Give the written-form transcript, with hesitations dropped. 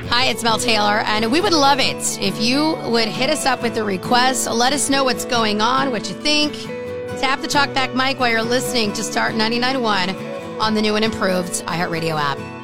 Hi, it's Mel Taylor, and we would love it if you would hit us up with a request. Let us know what's going on, what you think. Tap the talkback mic while you're listening to Start 99.1 on the new and improved iHeartRadio app.